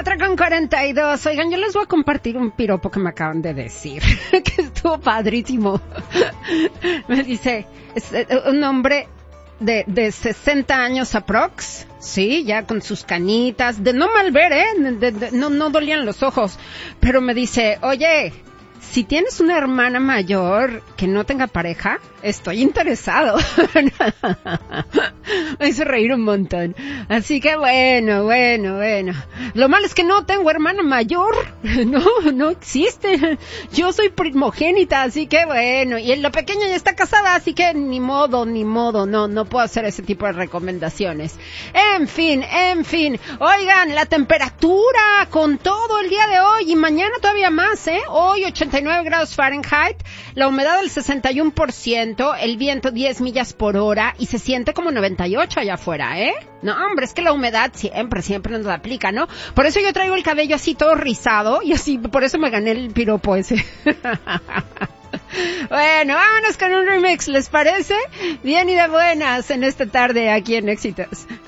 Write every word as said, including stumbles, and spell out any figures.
cuatro con cuarenta y dos. Oigan, yo les voy a compartir un piropo que me acaban de decir, que estuvo padrísimo. Me dice, es un hombre de, de sesenta años aprox, sí, ya con sus canitas, de no mal ver, ¿eh? De, de, no, no dolían los ojos, pero me dice, oye, si tienes una hermana mayor que no tenga pareja, estoy interesado. Me hizo reír un montón. Así que bueno, bueno, bueno. Lo malo es que no tengo hermana mayor. No, no existe. Yo soy primogénita, así que bueno. Y la pequeña ya está casada, así que ni modo, ni modo. No, no puedo hacer ese tipo de recomendaciones. En fin, en fin. Oigan, la temperatura con todo el día de hoy y mañana todavía más, ¿eh? Hoy ochenta y nueve grados Fahrenheit, la humedad del sesenta y uno por ciento, el viento diez millas por hora y se siente como noventa y ocho allá afuera, ¿eh? No, hombre, es que la humedad siempre, siempre nos la aplica, ¿no? Por eso yo traigo el cabello así todo rizado y así, por eso me gané el piropo ese. Bueno, vámonos con un remix, ¿les parece? Bien y de buenas en esta tarde aquí en Éxitos.